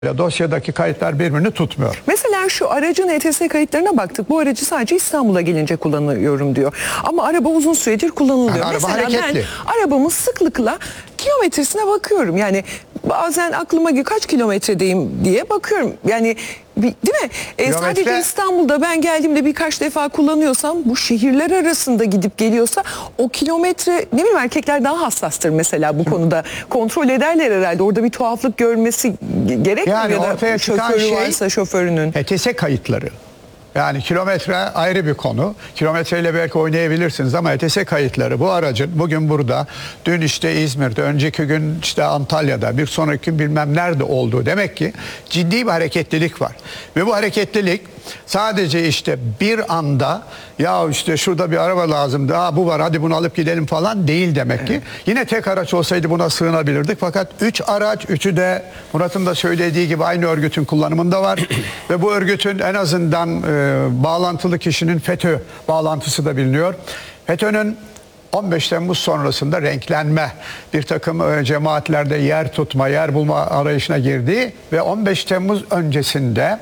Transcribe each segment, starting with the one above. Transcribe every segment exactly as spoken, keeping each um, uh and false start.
Dosyadaki kayıtlar birbirini tutmuyor. Mesela şu aracın E T S kayıtlarına baktık. Bu aracı sadece İstanbul'a gelince kullanıyorum diyor. Ama araba uzun süredir kullanılıyor. Yani araba Mesela hareketli. ben arabamın sıklıkla kilometresine bakıyorum. Yani bazen aklıma geliyor kaç kilometredeyim diye bakıyorum. Yani değil mi? E, sadece İstanbul'da ben geldiğimde birkaç defa kullanıyorsam, bu şehirler arasında gidip geliyorsa o kilometre, ne bileyim, erkekler daha hassastır mesela bu konuda. Kontrol ederler herhalde. Orada bir tuhaflık görmesi gerekmiyor Yani ya da ortaya çıkan şoförü şey varsa şoförünün. E T S kayıtları. Yani kilometre ayrı bir konu. Kilometreyle belki oynayabilirsiniz ama E T S kayıtları, bu aracın bugün burada, dün işte İzmir'de, önceki gün işte Antalya'da, bir sonraki gün bilmem nerede olduğu demek ki ciddi bir hareketlilik var. Ve bu hareketlilik sadece işte bir anda ya işte şurada bir araba lazımdı, aa bu var hadi bunu alıp gidelim falan değil demek evet. ki. Yine tek araç olsaydı buna sığınabilirdik fakat üç araç, üçü de Murat'ın da söylediği gibi aynı örgütün kullanımında var. Ve bu örgütün en azından e, bağlantılı kişinin FETÖ bağlantısı da biliniyor. FETÖ'nün on beş Temmuz sonrasında renklenme, bir takım e, cemaatlerde yer tutma, yer bulma arayışına girdiği ve on beş Temmuz öncesinde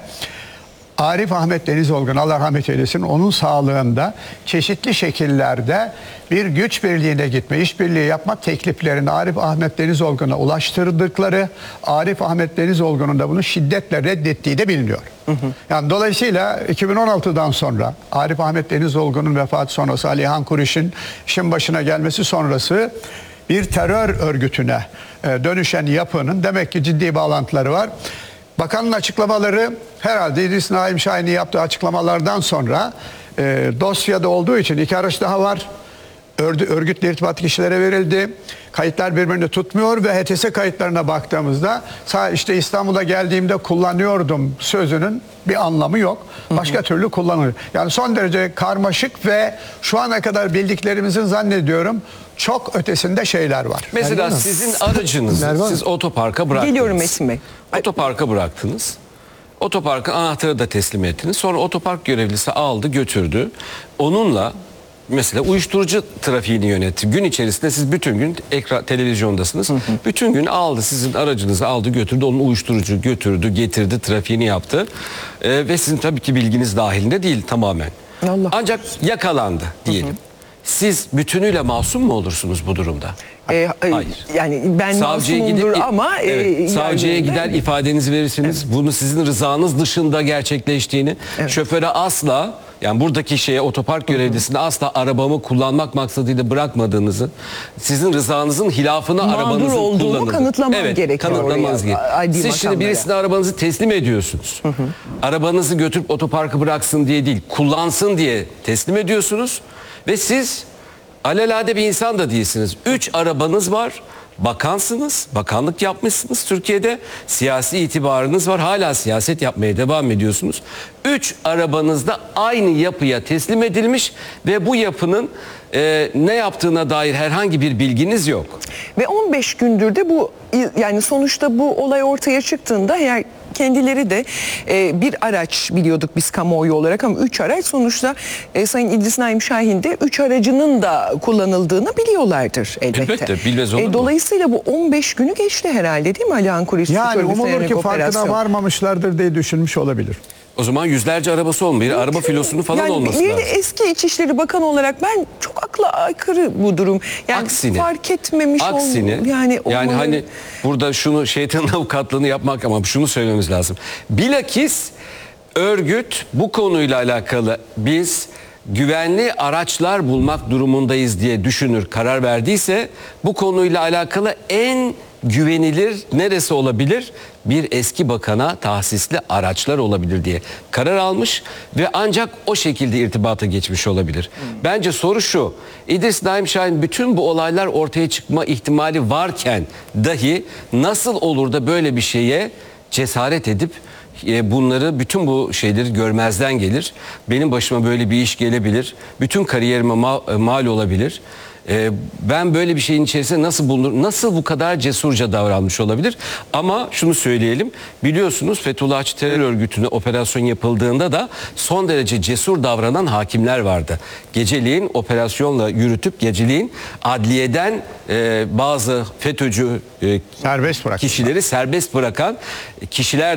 Arif Ahmet Denizolgun, Allah rahmet eylesin, onun sağlığında çeşitli şekillerde bir güç birliğine gitme, işbirliği yapma tekliflerini Arif Ahmet Denizolgun'a ulaştırdıkları, Arif Ahmet Denizolgun'un da bunu şiddetle reddettiği de biliniyor. Hı hı. Yani dolayısıyla iki bin on altıdan sonra Arif Ahmet Denizolgun'un vefatı sonrası, Alihan Kuriş'in işin başına gelmesi sonrası bir terör örgütüne dönüşen yapının demek ki ciddi bağlantıları var. Bakanın açıklamaları herhalde İdris Naim Şahin'in yaptığı açıklamalardan sonra e, dosyada olduğu için iki araç daha var. Örgü, örgütle irtibat kişilere verildi. Kayıtlar birbirini tutmuyor ve H T S kayıtlarına baktığımızda işte İstanbul'a geldiğimde kullanıyordum sözünün bir anlamı yok. Başka hı hı. türlü kullanılıyor. Yani son derece karmaşık ve şu ana kadar bildiklerimizin zannediyorum çok ötesinde şeyler var. Mesela Erman sizin aracınızı Erman. siz otoparka bıraktınız. Geliyorum Metin Bey. Otoparka bıraktınız. Otoparka anahtarı da teslim ettiniz. Sonra otopark görevlisi aldı götürdü. Onunla mesela uyuşturucu trafiğini yönetti. Gün içerisinde siz bütün gün ekran televizyondasınız. Hı hı. Bütün gün aldı sizin aracınızı aldı götürdü. Onun uyuşturucu götürdü, getirdi, trafiğini yaptı. Ee, ve sizin tabii ki bilginiz dahilinde değil tamamen. Allah. Ancak yakalandı diyelim. Hı hı. Siz bütünüyle masum mu olursunuz bu durumda? Ee, Hayır. Yani ben savcıya masumumdur gidip, ama evet, e, savcıya yani, gider ifadenizi verirsiniz. Evet. Bunu sizin rızanız dışında gerçekleştiğini, evet. şoföre asla, yani buradaki şeye, otopark görevlisine hı hı. asla arabamı kullanmak maksadıyla bırakmadığınızı, sizin rızanızın hilafına mağdur arabanızın olduğunu kanıtlamam evet, gerekiyor. Kanıtlamanız gerekiyor. Siz makamlara. Şimdi birisine arabanızı teslim ediyorsunuz. Hı hı. Arabanızı götürüp otoparkı bıraksın diye değil, kullansın diye teslim ediyorsunuz. Ve siz alelade bir insan da değilsiniz. Üç arabanız var. Bakansınız. Bakanlık yapmışsınız Türkiye'de. Siyasi itibarınız var. Hala siyaset yapmaya devam ediyorsunuz. Üç arabanızda aynı yapıya teslim edilmiş ve bu yapının e, ne yaptığına dair herhangi bir bilginiz yok. Ve on beş gündür de bu, yani sonuçta bu olay ortaya çıktığında eğer kendileri de e, bir araç biliyorduk biz kamuoyu olarak ama üç araç sonuçta e, Sayın İdris Naim Şahin de üç aracının da kullanıldığını biliyorlardır elbette. Elbette bilmez olur mu? E, dolayısıyla bu on beş günü geçti herhalde değil mi Alihan Kuruş? Yani umulur ki farkına varmamışlardır diye düşünmüş olabilir. O zaman yüzlerce arabası olmuyor. Bir araba filosunu falan yani olması lazım. Eski İçişleri Bakanı olarak ben çok akla aykırı bu durum. Yani aksine, fark etmemiş aksine, ol, yani, yani hani burada şunu şeytanın avukatlığını yapmak ama şunu söylememiz lazım. Bilakis örgüt bu konuyla alakalı biz güvenli araçlar bulmak durumundayız diye düşünür, karar verdiyse bu konuyla alakalı en güvenilir neresi olabilir? Bir eski bakana tahsisli araçlar olabilir diye karar almış ve ancak o şekilde irtibata geçmiş olabilir. Hmm. Bence soru şu: İdris Naim Şahin bütün bu olaylar ortaya çıkma ihtimali varken dahi nasıl olur da böyle bir şeye cesaret edip bunları, bütün bu şeyleri görmezden gelir. Benim başıma böyle bir iş gelebilir. Bütün kariyerime mal, mal olabilir. e, ben böyle bir şeyin içerisinde nasıl bulunur, nasıl bu kadar cesurca davranmış olabilir? Ama şunu söyleyelim, biliyorsunuz Fethullahçı terör örgütüne operasyon yapıldığında da son derece cesur davranan hakimler vardı. Geceliğin operasyonla yürütüp geceliğin adliyeden e, bazı FETÖ'cü e, Serbest bırak. kişileri serbest bırakan kişiler